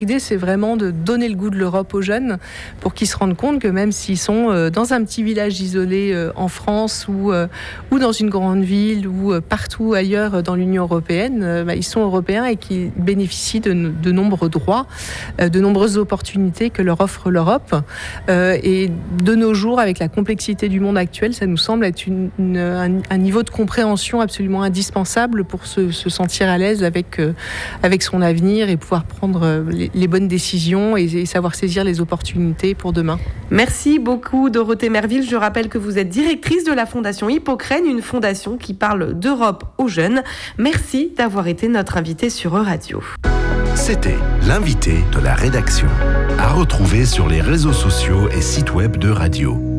L'idée, c'est vraiment de donner le goût de l'Europe aux jeunes pour qu'ils se rendent compte que même s'ils sont dans un petit village isolé en France ou dans une grande ville ou partout ailleurs dans l'Union européenne, ils sont européens et qu'ils bénéficient de nombreux droits, de nombreuses opportunités que leur offre l'Europe. Et de nos jours, avec la complexité du monde actuel, ça nous semble être un niveau de compréhension absolument indispensable pour se sentir à l'aise avec son avenir et pouvoir prendre les bonnes décisions et savoir saisir les opportunités pour demain. Merci beaucoup Dorothée Merville. Je rappelle que vous êtes directrice de la Fondation Hippocrène, une fondation qui parle d'Europe aux jeunes. Merci d'avoir été notre invitée sur Euradio. C'était l'invité de la rédaction. À retrouver sur les réseaux sociaux et sites web d'Euradio.